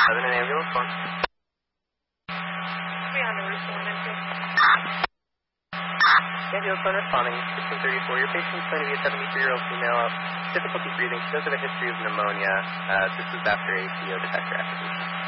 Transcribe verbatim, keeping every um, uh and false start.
Other than ambulance one. We on the roof one and two. Ambulance one responding, sixteen thirty-four. Your patient is going to be a seventy-three-year-old female. Difficulty breathing. She does have a history of pneumonia. Uh, this is after a C O detector activation.